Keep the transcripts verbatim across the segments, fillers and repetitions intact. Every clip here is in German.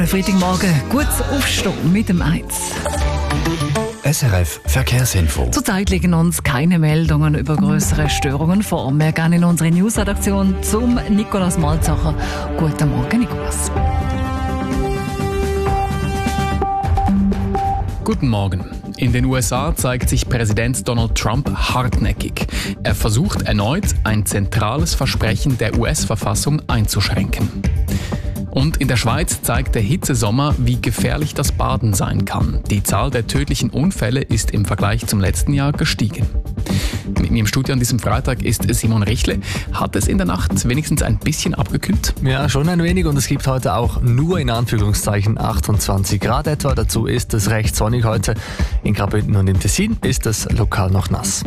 Freitagmorgen, gutes Aufstehen mit dem Eins. S R F Verkehrsinfo. Zurzeit liegen uns keine Meldungen über größere Störungen vor. Wir gehen in unsere News-Redaktion zum Nikolaus Malzacher. Guten Morgen, Nikolaus. Guten Morgen. In den U S A zeigt sich Präsident Donald Trump hartnäckig. Er versucht erneut, ein zentrales Versprechen der U S-Verfassung einzuschränken. Und in der Schweiz zeigt der Hitzesommer, wie gefährlich das Baden sein kann. Die Zahl der tödlichen Unfälle ist im Vergleich zum letzten Jahr gestiegen. Mit mir im Studio an diesem Freitag ist Simon Richle. Hat es in der Nacht wenigstens ein bisschen abgekühlt? Ja, schon ein wenig, und es gibt heute auch nur in Anführungszeichen achtundzwanzig Grad etwa. Dazu ist es recht sonnig heute. In Graubünden und im Tessin ist es lokal noch nass.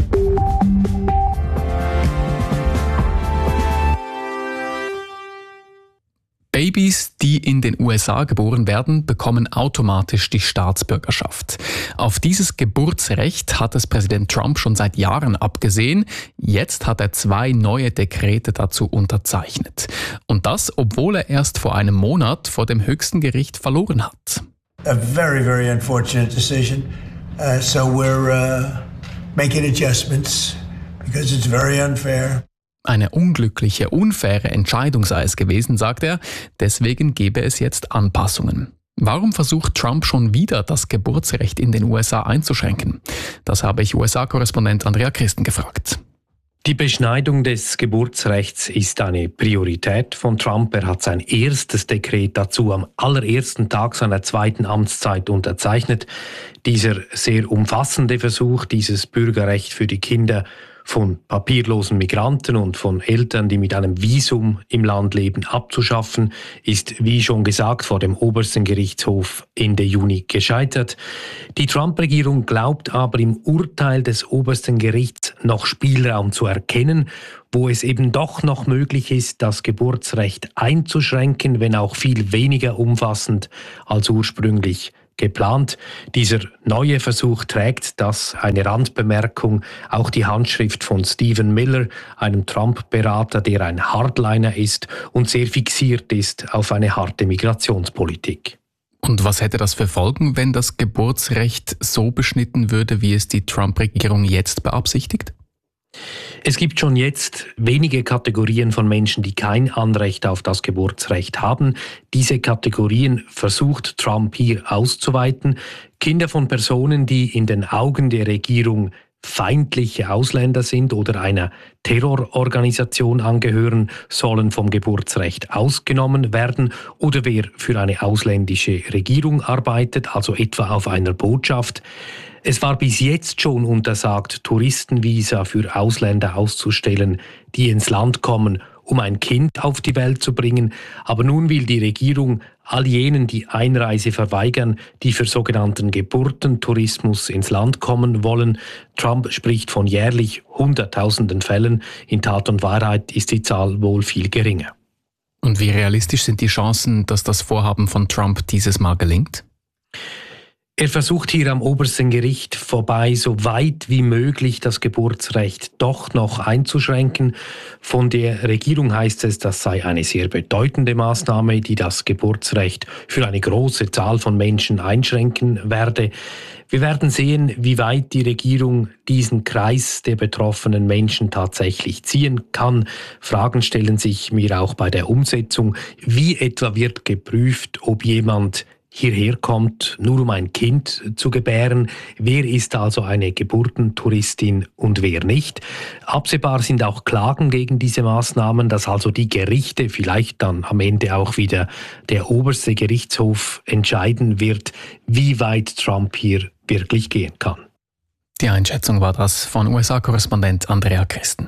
Babys, die in den U S A geboren werden, bekommen automatisch die Staatsbürgerschaft. Auf dieses Geburtsrecht hat es Präsident Trump schon seit Jahren abgesehen. Jetzt hat er zwei neue Dekrete dazu unterzeichnet. Und das, obwohl er erst vor einem Monat vor dem höchsten Gericht verloren hat. A very, very unfortunate decision. Uh, so we're uh, making adjustments because it's very unfair. Eine unglückliche, unfaire Entscheidung sei es gewesen, sagt er. Deswegen gebe es jetzt Anpassungen. Warum versucht Trump schon wieder, das Geburtsrecht in den U S A einzuschränken? Das habe ich U S A-Korrespondent Andrea Christen gefragt. Die Beschneidung des Geburtsrechts ist eine Priorität von Trump. Er hat sein erstes Dekret dazu am allerersten Tag seiner zweiten Amtszeit unterzeichnet. Dieser sehr umfassende Versuch, dieses Bürgerrecht für die Kinder von papierlosen Migranten und von Eltern, die mit einem Visum im Land leben, abzuschaffen, ist, wie schon gesagt, vor dem obersten Gerichtshof Ende Juni gescheitert. Die Trump-Regierung glaubt aber im Urteil des obersten Gerichts noch Spielraum zu erkennen, wo es eben doch noch möglich ist, das Geburtsrecht einzuschränken, wenn auch viel weniger umfassend als ursprünglich geplant. Dieser neue Versuch trägt, das eine Randbemerkung, auch die Handschrift von Stephen Miller, einem Trump-Berater, der ein Hardliner ist und sehr fixiert ist auf eine harte Migrationspolitik. Und was hätte das für Folgen, wenn das Geburtsrecht so beschnitten würde, wie es die Trump-Regierung jetzt beabsichtigt? Es gibt schon jetzt wenige Kategorien von Menschen, die kein Anrecht auf das Geburtsrecht haben. Diese Kategorien versucht Trump hier auszuweiten. Kinder von Personen, die in den Augen der Regierung feindliche Ausländer sind oder einer Terrororganisation angehören, sollen vom Geburtsrecht ausgenommen werden. Oder wer für eine ausländische Regierung arbeitet, also etwa auf einer Botschaft. Es war bis jetzt schon untersagt, Touristenvisa für Ausländer auszustellen, die ins Land kommen, um ein Kind auf die Welt zu bringen. Aber nun will die Regierung all jenen, die Einreise verweigern, die für sogenannten Geburtentourismus ins Land kommen wollen. Trump spricht von jährlich Hunderttausenden Fällen. In Tat und Wahrheit ist die Zahl wohl viel geringer. Und wie realistisch sind die Chancen, dass das Vorhaben von Trump dieses Mal gelingt? Er versucht hier am obersten Gericht vorbei, so weit wie möglich das Geburtsrecht doch noch einzuschränken. Von der Regierung heißt es, das sei eine sehr bedeutende Maßnahme, die das Geburtsrecht für eine große Zahl von Menschen einschränken werde. Wir werden sehen, wie weit die Regierung diesen Kreis der betroffenen Menschen tatsächlich ziehen kann. Fragen stellen sich mir auch bei der Umsetzung. Wie etwa wird geprüft, ob jemand hierher kommt, nur um ein Kind zu gebären? Wer ist also eine Geburtentouristin und wer nicht? Absehbar sind auch Klagen gegen diese Maßnahmen, dass also die Gerichte, vielleicht dann am Ende auch wieder der oberste Gerichtshof, entscheiden wird, wie weit Trump hier wirklich gehen kann. Die Einschätzung war das von U S A-Korrespondent Andrea Christen.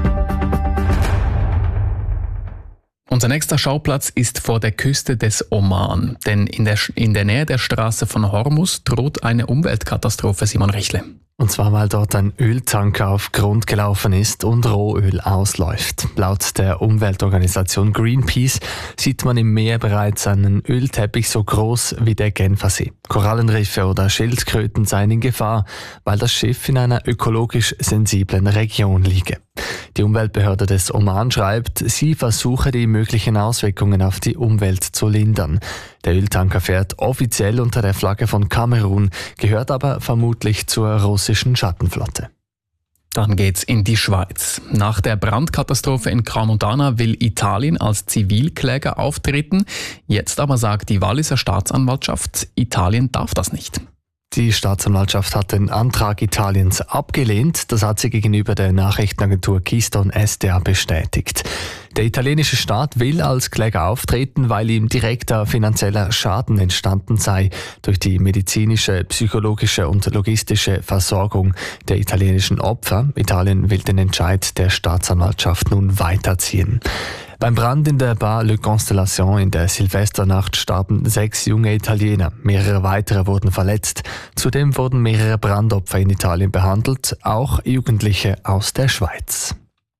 Unser nächster Schauplatz ist vor der Küste des Oman, denn in der, in der Nähe der Straße von Hormuz droht eine Umweltkatastrophe, Simon Richle. Und zwar, weil dort ein Öltanker auf Grund gelaufen ist und Rohöl ausläuft. Laut der Umweltorganisation Greenpeace sieht man im Meer bereits einen Ölteppich so groß wie der Genfersee. Korallenriffe oder Schildkröten seien in Gefahr, weil das Schiff in einer ökologisch sensiblen Region liege. Die Umweltbehörde des Oman schreibt, sie versuche die möglichen Auswirkungen auf die Umwelt zu lindern. Der Öltanker fährt offiziell unter der Flagge von Kamerun, gehört aber vermutlich zur russischen Schattenflotte. Dann geht's in die Schweiz. Nach der Brandkatastrophe in Crans-Montana will Italien als Zivilkläger auftreten. Jetzt aber sagt die Walliser Staatsanwaltschaft, Italien darf das nicht. Die Staatsanwaltschaft hat den Antrag Italiens abgelehnt. Das hat sie gegenüber der Nachrichtenagentur Keystone S D A bestätigt. Der italienische Staat will als Kläger auftreten, weil ihm direkter finanzieller Schaden entstanden sei durch die medizinische, psychologische und logistische Versorgung der italienischen Opfer. Italien will den Entscheid der Staatsanwaltschaft nun weiterziehen. Beim Brand in der Bar Le Constellation in der Silvesternacht starben sechs junge Italiener. Mehrere weitere wurden verletzt. Zudem wurden mehrere Brandopfer in Italien behandelt, auch Jugendliche aus der Schweiz.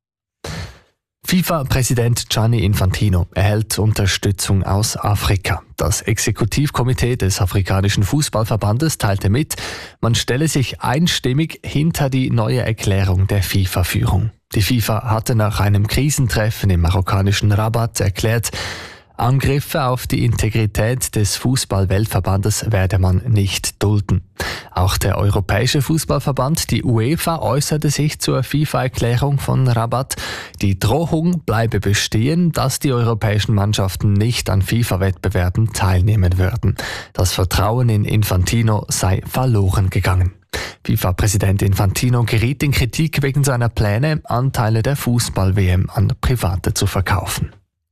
FIFA-Präsident Gianni Infantino erhält Unterstützung aus Afrika. Das Exekutivkomitee des afrikanischen Fußballverbandes teilte mit, man stelle sich einstimmig hinter die neue Erklärung der FIFA-Führung. Die FIFA hatte nach einem Krisentreffen im marokkanischen Rabat erklärt, Angriffe auf die Integrität des Fußball-Weltverbandes werde man nicht dulden. Auch der Europäische Fußballverband, die UEFA, äußerte sich zur FIFA-Erklärung von Rabat. Die Drohung bleibe bestehen, dass die europäischen Mannschaften nicht an FIFA-Wettbewerben teilnehmen würden. Das Vertrauen in Infantino sei verloren gegangen. FIFA-Präsident Infantino geriet in Kritik wegen seiner Pläne, Anteile der Fußball-W M an Private zu verkaufen.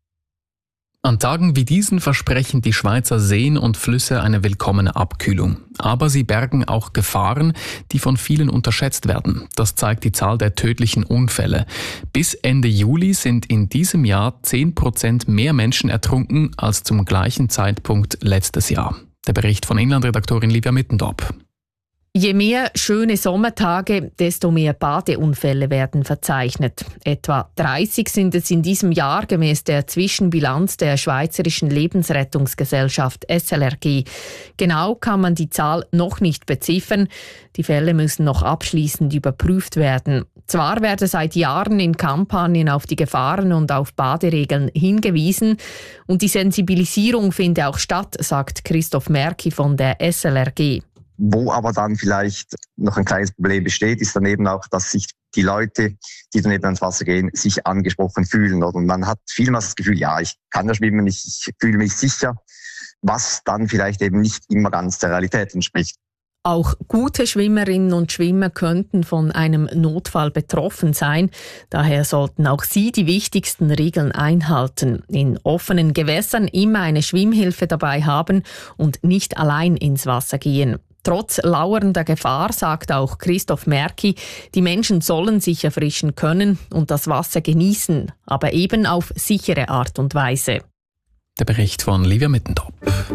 An Tagen wie diesen versprechen die Schweizer Seen und Flüsse eine willkommene Abkühlung. Aber sie bergen auch Gefahren, die von vielen unterschätzt werden. Das zeigt die Zahl der tödlichen Unfälle. Bis Ende Juli sind in diesem Jahr zehn Prozent mehr Menschen ertrunken als zum gleichen Zeitpunkt letztes Jahr. Der Bericht von Inlandredaktorin Livia Mittendorp. Je mehr schöne Sommertage, desto mehr Badeunfälle werden verzeichnet. Etwa dreißig sind es in diesem Jahr gemäß der Zwischenbilanz der Schweizerischen Lebensrettungsgesellschaft S L R G. Genau kann man die Zahl noch nicht beziffern. Die Fälle müssen noch abschließend überprüft werden. Zwar werde seit Jahren in Kampagnen auf die Gefahren und auf Baderegeln hingewiesen und die Sensibilisierung finde auch statt, sagt Christoph Merki von der S L R G. Wo aber dann vielleicht noch ein kleines Problem besteht, ist dann eben auch, dass sich die Leute, die dann eben ans Wasser gehen, sich angesprochen fühlen. Und man hat vielmals das Gefühl, ja, ich kann ja schwimmen, ich, ich fühle mich sicher, was dann vielleicht eben nicht immer ganz der Realität entspricht. Auch gute Schwimmerinnen und Schwimmer könnten von einem Notfall betroffen sein. Daher sollten auch sie die wichtigsten Regeln einhalten. In offenen Gewässern immer eine Schwimmhilfe dabei haben und nicht allein ins Wasser gehen. Trotz lauernder Gefahr, sagt auch Christoph Merki, die Menschen sollen sich erfrischen können und das Wasser genießen, aber eben auf sichere Art und Weise. Der Bericht von Livia Mittendorp.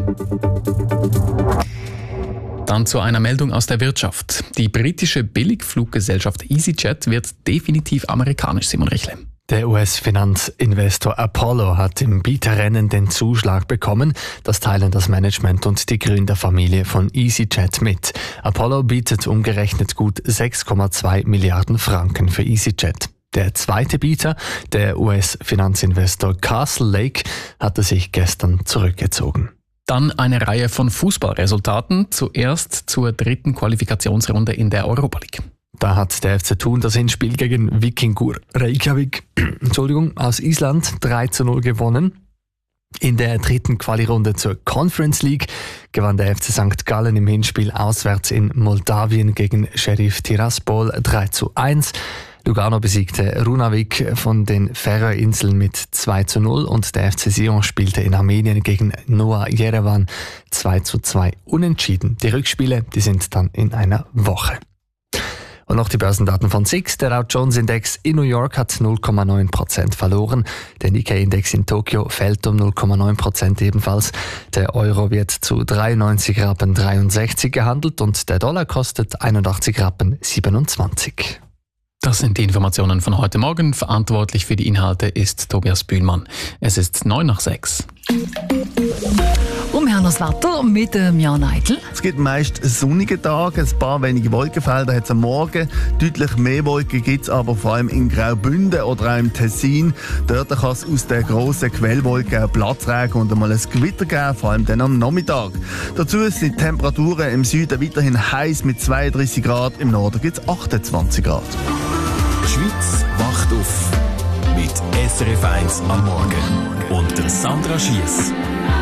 Dann zu einer Meldung aus der Wirtschaft. Die britische Billigfluggesellschaft EasyJet wird definitiv amerikanisch, Simon Richle. Der U S-Finanzinvestor Apollo hat im Bieterrennen den Zuschlag bekommen. Das teilen das Management und die Gründerfamilie von EasyJet mit. Apollo bietet umgerechnet gut sechs Komma zwei Milliarden Franken für EasyJet. Der zweite Bieter, der U S-Finanzinvestor Castle Lake, hatte sich gestern zurückgezogen. Dann eine Reihe von Fußballresultaten. Zuerst zur dritten Qualifikationsrunde in der Europa League. Da hat der F C Thun das Hinspiel gegen Víkingur Reykjavik Entschuldigung, aus Island drei zu null gewonnen. In der dritten Quali-Runde zur Conference League gewann der F C Sankt Gallen im Hinspiel auswärts in Moldawien gegen Sheriff Tiraspol drei zu eins. Lugano besiegte Runavik von den Färöerinseln mit zwei zu null und der F C Sion spielte in Armenien gegen Noah Yerevan zwei zu zwei unentschieden. Die Rückspiele, die sind dann in einer Woche. Und noch die Börsendaten von S I X. Der Dow Jones Index in New York hat null Komma neun Prozent verloren. Der Nikkei-Index in Tokio fällt um null Komma neun Prozent ebenfalls. Der Euro wird zu dreiundneunzig Rappen dreiundsechzig gehandelt und der Dollar kostet einundachtzig Rappen siebenundzwanzig. Das sind die Informationen von heute Morgen. Verantwortlich für die Inhalte ist Tobias Bühlmann. Es ist neun nach sechs. Und wir auch noch das Wetter mit dem Jan Eitel. Es gibt meist sonnige Tage, ein paar wenige Wolkenfelder hat es am Morgen. Deutlich mehr Wolken gibt es aber vor allem in Graubünden oder auch im Tessin. Dort kann es aus den grossen Quellwolken Platzregen und einmal ein Gewitter geben, vor allem dann am Nachmittag. Dazu sind die Temperaturen im Süden weiterhin heiß mit zweiunddreißig Grad, im Norden gibt es achtundzwanzig Grad. Die Schweiz wacht auf mit S R F eins am Morgen und der Sandra Schiess.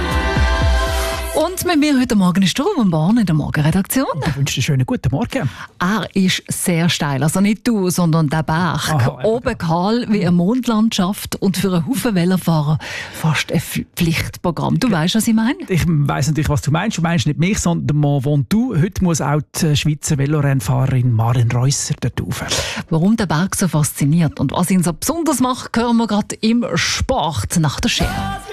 Und mit mir heute Morgen ist Ruben Born in der Morgenredaktion. Ich wünsche dir einen schönen guten Morgen. Er ist sehr steil, also nicht du, sondern der Berg. Aha, Oben kahl wie eine Mondlandschaft und für einen Haufen Velofahrer fast ein Pflichtprogramm. Du weißt, was ich meine? Ich weiss natürlich, was du meinst. Du meinst nicht mich, sondern wo wohnst du. Heute muss auch die Schweizer Velorennfahrerin Maren Reusser dort rauf. Warum der Berg so fasziniert und was ihn so besonders macht, hören wir gerade im Sport nach der Schere.